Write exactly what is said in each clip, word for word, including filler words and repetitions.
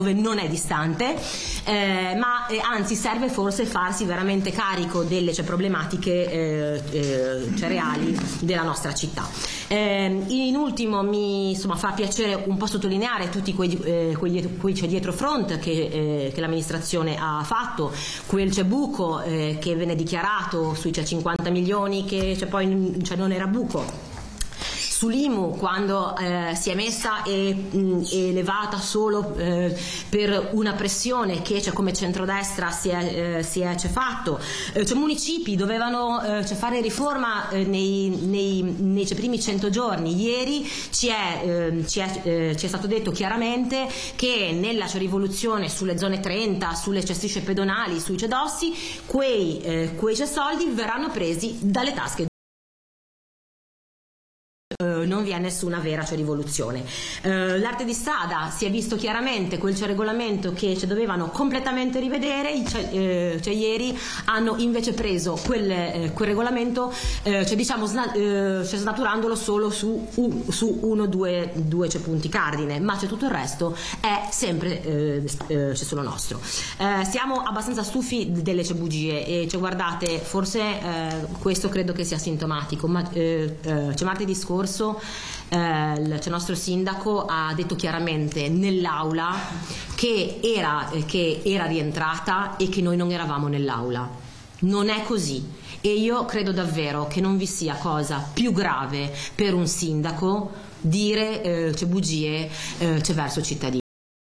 non è distante, eh, ma eh, anzi serve forse farsi veramente carico delle cioè, problematiche eh, eh, cioè, reali della nostra città. Eh, in ultimo mi insomma, fa piacere un po' sottolineare tutti quei, eh, quei, quei cioè, dietro front che, eh, che l'amministrazione ha fatto, quel cioè, buco eh, che venne dichiarato sui cioè, cinquanta milioni che cioè, poi cioè, non era buco. Sull'I M U quando eh, si è messa e mh, elevata solo eh, per una pressione che cioè, come centrodestra si è, eh, si è cioè, fatto, eh, cioè, municipi dovevano eh, cioè, fare riforma eh, nei, nei, nei cioè, primi cento giorni. Ieri ci è, eh, ci, è, eh, ci è stato detto chiaramente che nella cioè, rivoluzione sulle zone trenta, sulle cioè, strisce pedonali, sui cedossi, quei, eh, quei cioè, soldi verranno presi dalle tasche. Non vi è nessuna vera cioè, rivoluzione. Uh, l'arte di strada si è visto chiaramente quel cioè, regolamento che cioè, dovevano completamente rivedere, cioè, eh, cioè, ieri hanno invece preso quel, eh, quel regolamento eh, cioè, diciamo sna- eh, cioè, snaturandolo solo su, uh, su uno o due, due cioè, punti cardine, ma cioè, tutto il resto è sempre eh, eh, cioè, solo nostro. Eh, siamo abbastanza stufi delle cioè, bugie e cioè, guardate, forse eh, questo credo che sia sintomatico, ma eh, eh, cioè, martedì scorso Eh, il cioè, nostro sindaco ha detto chiaramente nell'aula che era, eh, che era rientrata e che noi non eravamo nell'aula. Non è così e io credo davvero che non vi sia cosa più grave per un sindaco dire eh, cioè, bugie eh, cioè, verso i cittadini.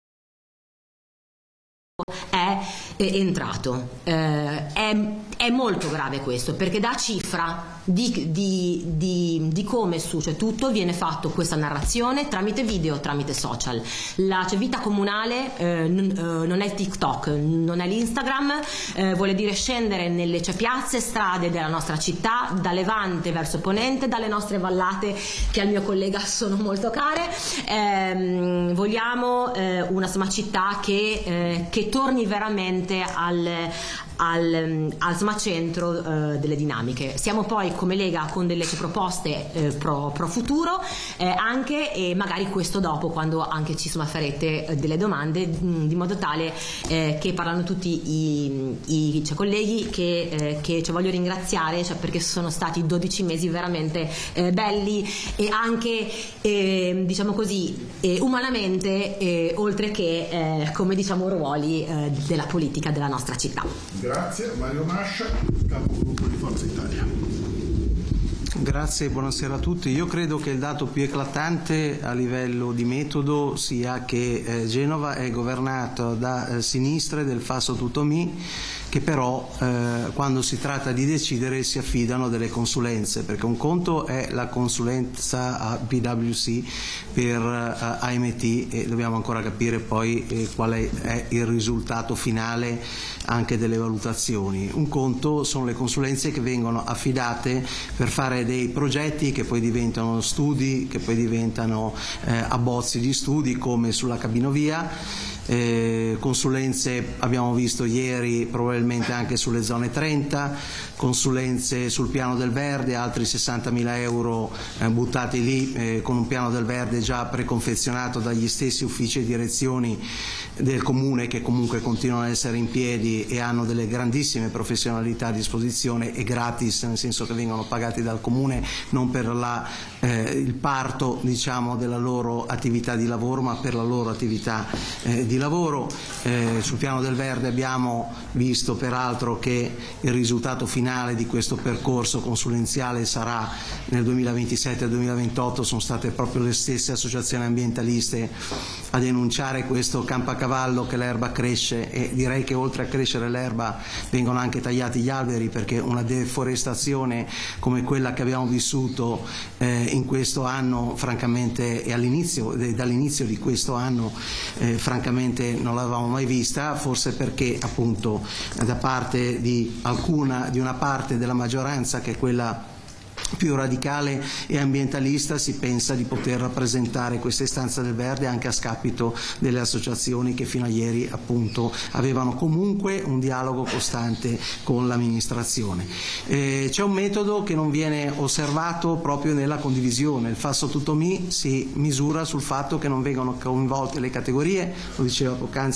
È, è entrato, eh, è, è molto grave questo perché dà cifra di, di, di, di come su cioè tutto viene fatto questa narrazione tramite video, tramite social. La cioè, vita comunale eh, n- eh, non è TikTok, non è l'Instagram, eh, vuole dire scendere nelle cioè, piazze, strade della nostra città, da Levante verso Ponente, dalle nostre vallate che al mio collega sono molto care. Eh, vogliamo eh, una insomma, città che, eh, che torni veramente al, al, al insomma, centro eh, delle dinamiche. Siamo poi come Lega con delle proposte eh, pro, pro futuro eh, anche e magari questo dopo quando anche ci insomma, farete eh, delle domande mh, di modo tale eh, che parlano tutti i, i cioè, colleghi che, eh, che cioè, voglio ringraziare cioè, perché sono stati dodici mesi veramente eh, belli e anche eh, diciamo così eh, umanamente eh, oltre che eh, come diciamo ruoli eh, della politica della nostra città. Grazie. Mario Mascia, capogruppo di Forza Italia. Grazie, buonasera a tutti. Io credo che il dato più eclatante a livello di metodo sia che eh, Genova è governata da eh, sinistre del Faso tutto mi, che però eh, quando si tratta di decidere si affidano delle consulenze, perché un conto è la consulenza a P W C per eh, A M T e dobbiamo ancora capire poi eh, qual è, è il risultato finale anche delle valutazioni. Un conto sono le consulenze che vengono affidate per fare dei progetti che poi diventano studi, che poi diventano eh, abbozzi di studi come sulla cabinovia. Eh, consulenze abbiamo visto ieri probabilmente anche sulle zone trenta, consulenze sul piano del verde, altri sessantamila euro eh, buttati lì eh, con un piano del verde già preconfezionato dagli stessi uffici e direzioni del comune che comunque continuano ad essere in piedi e hanno delle grandissime professionalità a disposizione e gratis, nel senso che vengono pagati dal comune non per la, eh, il parto diciamo della loro attività di lavoro ma per la loro attività eh, di lavoro. Eh, sul piano del verde abbiamo visto peraltro che il risultato finale di questo percorso consulenziale sarà nel duemilaventisette e duemilaventotto, sono state proprio le stesse associazioni ambientaliste a denunciare questo campacavallo che l'erba cresce e direi che oltre a crescere l'erba vengono anche tagliati gli alberi perché una deforestazione come quella che abbiamo vissuto eh, in questo anno francamente e all'inizio, dall'inizio di questo anno eh, francamente non l'avevamo mai vista, forse perché appunto da parte di alcuna di una parte della maggioranza che è quella più radicale e ambientalista si pensa di poter rappresentare questa istanza del verde anche a scapito delle associazioni che fino a ieri appunto avevano comunque un dialogo costante con l'amministrazione. Eh, c'è un metodo che non viene osservato proprio nella condivisione. Il Fasso Tutto Mi si misura sul fatto che non vengono coinvolte le categorie, lo diceva poc'anzi